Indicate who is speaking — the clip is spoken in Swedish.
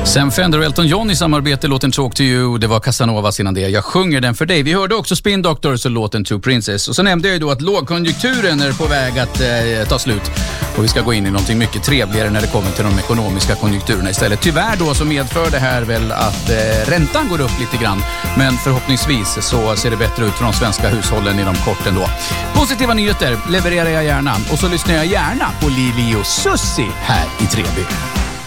Speaker 1: Sen Fender och Elton John i samarbete, låten Talk to You. Det var Casanovas innan det. Jag sjunger den för dig. Vi hörde också Spin Doctors och låten Two Princess. Och så nämnde jag ju då att lågkonjunkturen är på väg att ta slut. Och vi ska gå in i någonting mycket trevligare när det kommer till de ekonomiska konjunkturerna istället. Tyvärr då så medför det här väl att räntan går upp lite grann. Men förhoppningsvis så ser det bättre ut för de svenska hushållen inom kort ändå. Positiva nyheter levererar jag gärna. Och så lyssnar jag gärna på Lili och Susie här i Treby.